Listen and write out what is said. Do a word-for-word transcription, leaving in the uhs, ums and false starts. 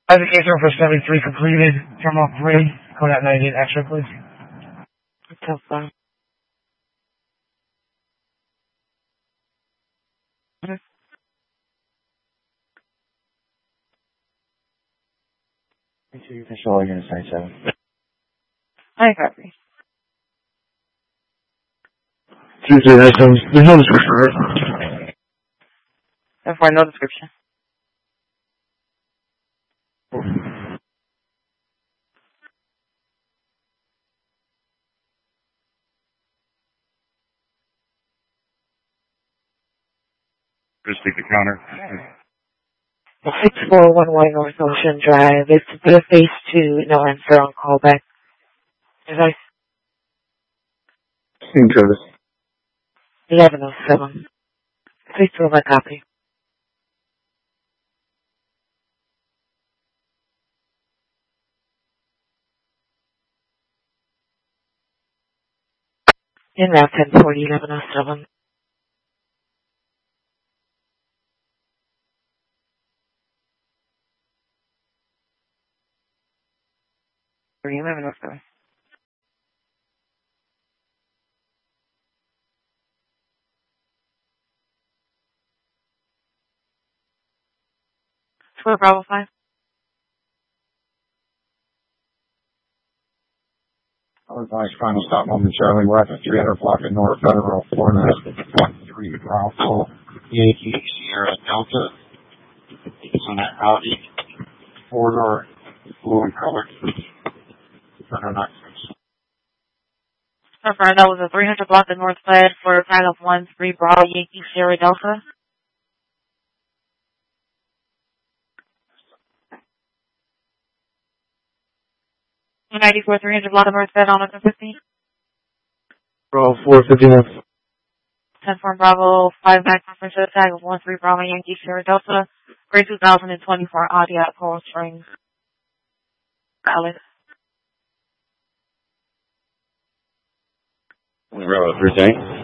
Identification for seventy-three completed. Terminal three, code at ninety-eight extra, please. That's fine. Control unit ninety-seven. I copy. Tuesday, ninety-seven. There's no description, right? Therefore, no description. Just take the counter. six four one one North Ocean Drive. It's the phase two, no answer on callback. Device Same service. eleven oh seven. Please throw my copy. In route ten forty, eleven oh seven. eleven oh seven. For Bravo five. I was nice trying to stop momentarily. We're at the three hundred block in North Federal, Florida. twenty-three Bravo, Yankee, Sierra Delta. It's on that Audi four-door, blue and colored. Confirm that was a three hundred block in North Fed for pilot one three Bravo Yankee Sierra Delta. ninety-four three hundred block in North Fed on one fifteen. Bravo four fifty-one. ten four Bravo five nine conference tag of one three Bravo Yankee Sierra Delta. Grade two thousand twenty-four Audi at Coral Springs. Valid. Bravo three tank.